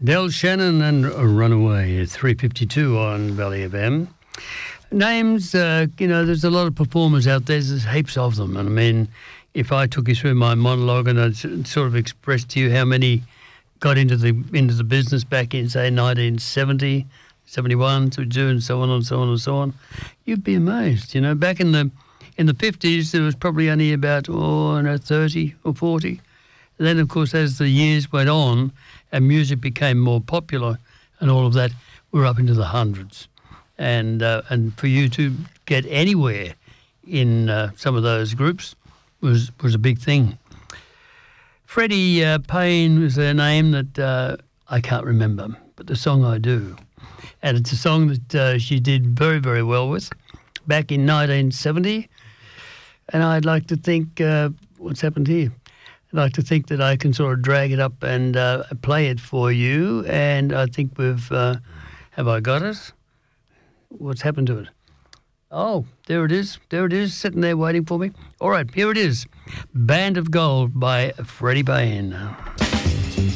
Del Shannon and Runaway at 3:52 on Valley FM. Names, there's a lot of performers out there. There's heaps of them. And I mean, if I took you through my monologue and I'd sort of expressed to you how many got into the business back in, say, 1970, 71, 72, and so on and so on and so on, you'd be amazed. You know, back in the 50s, there was probably only about 30 or 40. And then, of course, as the years went on and music became more popular and all of that, we're up into the hundreds. And for you to get anywhere in some of those groups was a big thing. Freddie Payne was a name that I can't remember, but the song I do. And it's a song that she did very, very well with back in 1970. And I'd like to think, what's happened here? I'd like to think that I can sort of drag it up and play it for you. And I think we've, have I got it? What's happened to it? Oh, there it is. There it is, sitting there waiting for me. All right, here it is. Band of Gold by Freddie Payne.